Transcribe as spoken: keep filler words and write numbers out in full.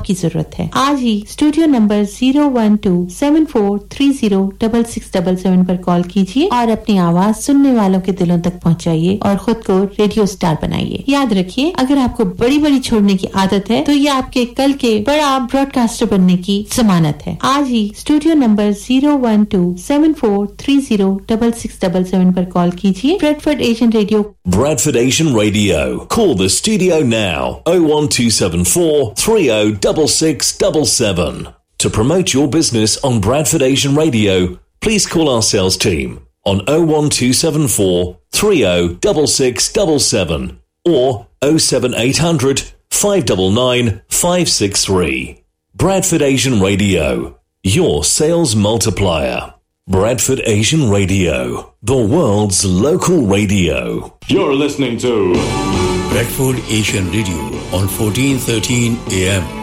आपकी जरूरत है। आज ही studio number zero one two seven four three zero double six double seven पर कॉल कीजिए और अपनी आवाज सुनने वालों के दिलों तक पहुंचाइए और खुद को रेडियो स्टार बनाइए। याद रखिए, अगर आपको बड़ी बड़ी छोड़ने की आदत है तो ये आपके कल के बड़ा ब्रॉडकास्टर बनने की जमानत है। आज ही studio number zero one two seven four three zero double six double seven पर कॉल कीजिए। Bradford Asian radio. Bradford Asian Radio. Call the studio now oh one two seven four three oh six six seven seven. To promote your business on Bradford Asian Radio, please call our sales team on oh one two seven four three oh six six seven seven or oh seven eight hundred five nine nine five six three. Bradford Asian Radio, your sales multiplier. Bradford Asian Radio, the world's local radio. You're listening to Bradford Asian Radio on fourteen thirteen A M.